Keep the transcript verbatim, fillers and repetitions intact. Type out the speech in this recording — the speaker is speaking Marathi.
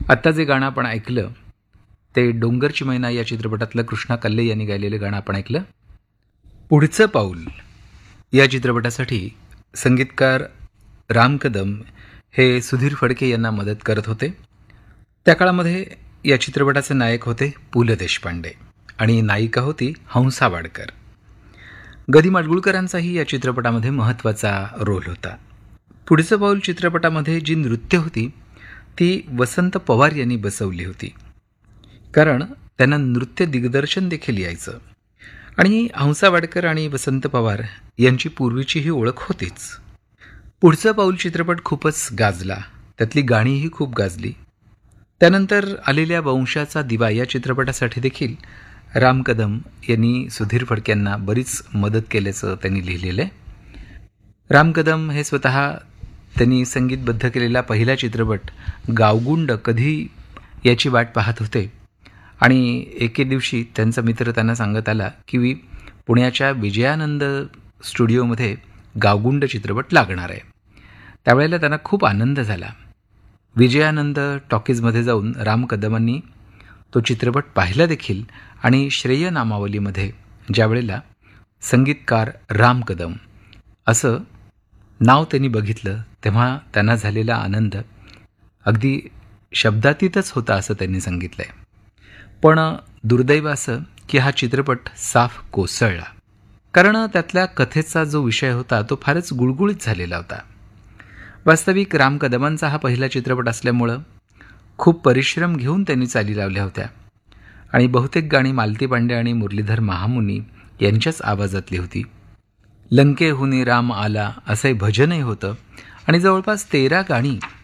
आत्ता जे गाणं आपण ऐकलं ते डोंगरची मैना या चित्रपटातलं कृष्णा कल्ले यांनी गायलेलं गाणं आपण ऐकलं. पुढचं पाऊल या चित्रपटासाठी संगीतकार राम कदम हे सुधीर फडके यांना मदत करत होते. त्या काळामध्ये या चित्रपटाचे नायक होते पु ल देशपांडे आणि नायिका होती हंसा वाडकर. गदी माडगुळकरांचाही या चित्रपटामध्ये महत्त्वाचा रोल होता. पुढचं पाऊल चित्रपटामध्ये जी नृत्य होती ती वसंत पवार यांनी बसवली होती, कारण त्यांना नृत्य दिग्दर्शन देखील यायचं. आणि हंसा वाडकर आणि वसंत पवार यांची पूर्वीची ही ओळख होतीच. पुढचं पाऊल चित्रपट खूपच गाजला, त्यातली गाणीही खूप गाजली. त्यानंतर आलेल्या वंशाचा दिवा या चित्रपटासाठी देखील राम कदम यांनी सुधीर फडक्यांना बरीच मदत केल्याचं त्यांनी लिहिलेलं आहे. राम कदम हे स्वतः त्यांनी संगीतबद्ध केलेला पहिला चित्रपट गावगुंड कधी याची वाट पाहत होते आणि एके दिवशी त्यांचा मित्र त्यांना सांगत आला की पुण्याच्या विजयानंद स्टुडिओमध्ये गावगुंड चित्रपट लागणार आहे. त्यावेळेला त्यांना खूप आनंद झाला. विजयानंद टॉकीजमध्ये जाऊन राम कदमांनी तो चित्रपट पाहिला देखील आणि श्रेय नामावलीमध्ये ज्यावेळेला संगीतकार राम कदम असं नाव त्यांनी बघितलं तेव्हा त्यांना झालेला आनंद अगदी शब्दातीतच होता असं त्यांनी सांगितलं आहे. पण दुर्दैव असं की हा चित्रपट साफ कोसळला, कारण त्यातल्या कथेचा जो विषय होता तो फारच गुळगुळीत झालेला होता. वास्तविक राम कदमांचा हा पहिला चित्रपट असल्यामुळं खूप परिश्रम घेऊन त्यांनी चाली लावल्या होत्या आणि बहुतेक गाणी मालती पांडे आणि मुरलीधर महामुनी यांच्याच आवाजातली होती. लंकेहुनी राम आला असं भजनही होतं आणि जवळपास तेरा गाणी